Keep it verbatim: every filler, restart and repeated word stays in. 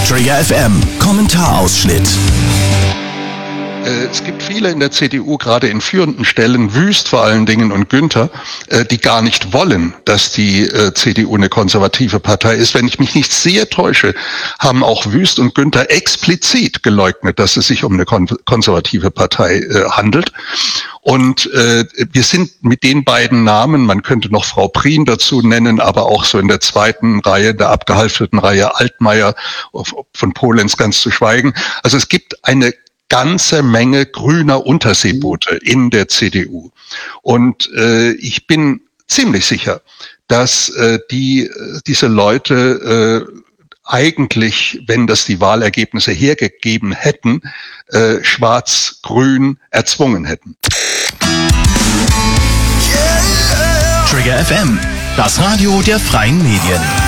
Trigger F M, Kommentarausschnitt. Es gibt viele in der C D U, gerade in führenden Stellen, Wüst vor allen Dingen und Günther, die gar nicht wollen, dass die C D U eine konservative Partei ist. Wenn ich mich nicht sehr täusche, haben auch Wüst und Günther explizit geleugnet, dass es sich um eine konservative Partei handelt. Und äh, wir sind mit den beiden Namen, man könnte noch Frau Prien dazu nennen, aber auch so in der zweiten Reihe, der abgehalfterten Reihe Altmaier, von Polenz ganz zu schweigen. Also es gibt eine ganze Menge grüner Unterseeboote in der C D U. Und äh, ich bin ziemlich sicher, dass äh, die diese Leute äh, eigentlich, wenn das die Wahlergebnisse hergegeben hätten, äh, Schwarz-Grün erzwungen hätten. Trigger F M, das Radio der freien Medien.